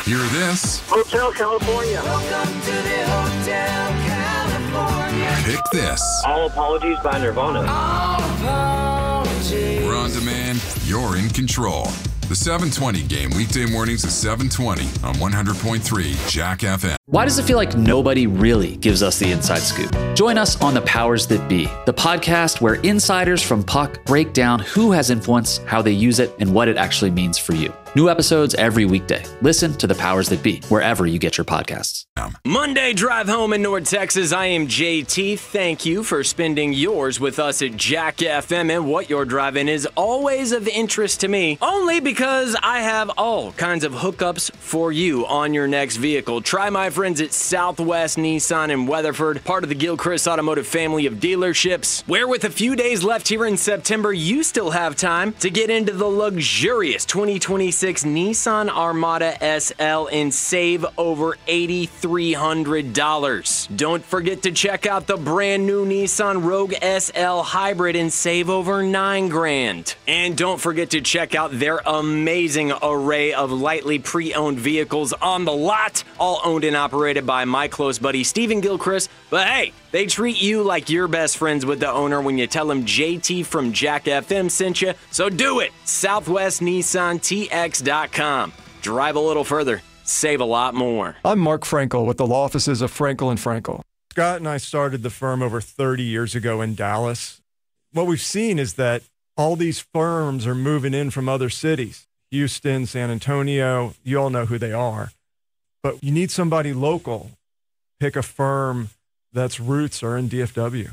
Hear this? Hotel California. Welcome to the Hotel California. Pick this. All Apologies by Nirvana. All apologies. We're on demand. You're in control. The 720 game, weekday mornings at 7:20 on 100.3 Jack FM. Why does it feel like nobody really gives us the inside scoop? Join us on The Powers That Be, the podcast where insiders from Puck break down who has influence, how they use it, and what it actually means for you. New episodes every weekday. Listen to The Powers That Be wherever you get your podcasts. Monday drive home in North Texas. I am JT. Thank you for spending yours with us at Jack FM. And what you're driving is always of interest to me, only because I have all kinds of hookups for you on your next vehicle. Try my friends at Southwest Nissan in Weatherford, part of the Gilchrist Automotive family of dealerships, where with a few days left here in September, you still have time to get into the luxurious 2026 Nissan Armada SL and save over $8,300. Don't forget to check out the brand new Nissan Rogue SL Hybrid and save over $9,000. And don't forget to check out their amazing array of lightly pre-owned vehicles on the lot, all owned and operated by my close buddy Steven Gilchrist. But hey, they treat you like you're best friends with the owner when you tell him JT from Jack FM sent you. So do it. SouthwestNissanTX.com. Drive a little further. Save a lot more. I'm Mark Frankel with the law offices of Frankel & Frankel. Scott and I started the firm over 30 years ago in Dallas. What we've seen is that all these firms are moving in from other cities. Houston, San Antonio, you all know who they are. But you need somebody local. Pick a firm that's roots are in DFW.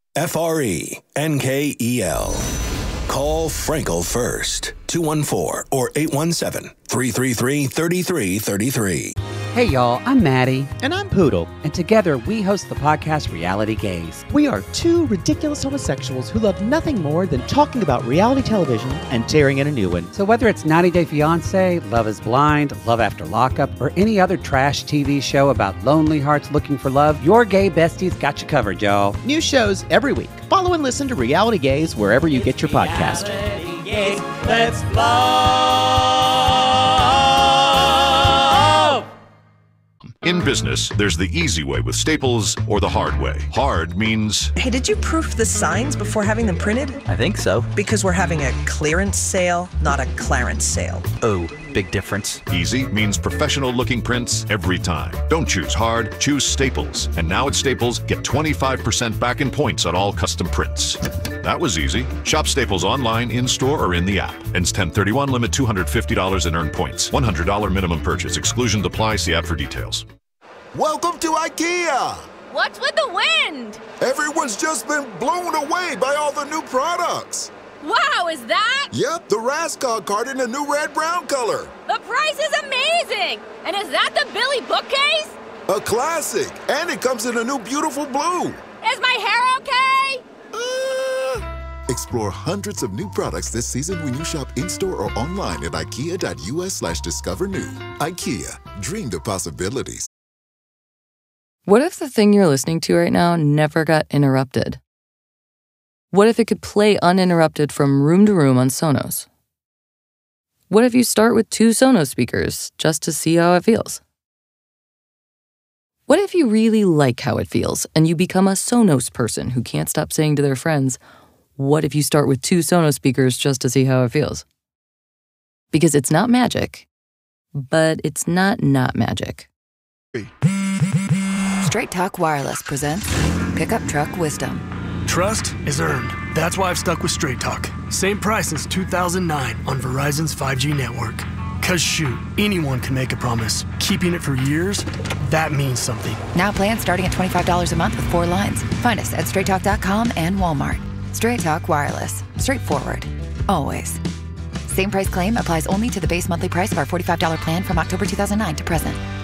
FRENKEL. Call Frankel first. 214 or 817-333-3333. Hey y'all, I'm Maddie. And I'm Poodle. And together we host the podcast Reality Gaze. We are two ridiculous homosexuals who love nothing more than talking about reality television and tearing in a new one. So whether it's 90 Day Fiancé, Love is Blind, Love After Lockup, or any other trash TV show about lonely hearts looking for love, your gay besties got you covered, y'all. New shows every week. Follow and listen to Reality Gaze wherever you get your podcast. Reality Gaze. Let's love. In business, there's the easy way with Staples or the hard way. Hard means... Hey, did you proof the signs before having them printed? I think so. Because we're having a clearance sale, not a Clarence sale. Oh, big difference. Easy means professional-looking prints every time. Don't choose hard, choose Staples. And now at Staples, get 25% back in points on all custom prints. That was easy. Shop Staples online, in-store, or in the app. Ends 10/31, limit $250 in earned points. $100 minimum purchase. Exclusions apply. See app for details. Welcome to IKEA! What's with the wind? Everyone's just been blown away by all the new products. Wow, is that? Yep, the Raskog cart in a new red-brown color. The price is amazing! And is that the Billy bookcase? A classic, and it comes in a new beautiful blue. Is my hair okay? Explore hundreds of new products this season when you shop in-store or online at ikea.us/discover new. IKEA, dream the possibilities. What if the thing you're listening to right now never got interrupted? What if it could play uninterrupted from room to room on Sonos? What if you start with 2 Sonos speakers just to see how it feels? What if you really like how it feels and you become a Sonos person who can't stop saying to their friends, what if you start with 2 Sonos speakers just to see how it feels? Because it's not magic, but it's not magic. Straight Talk Wireless presents Pickup Truck Wisdom. Trust is earned. That's why I've stuck with Straight Talk. Same price since 2009 on Verizon's 5G network. Cause shoot, anyone can make a promise. Keeping it for years, that means something. Now plans starting at $25 a month with 4 lines. Find us at straighttalk.com and Walmart. Straight Talk Wireless. Straightforward. Always. Same price claim applies only to the base monthly price of our $45 plan from October 2009 to present.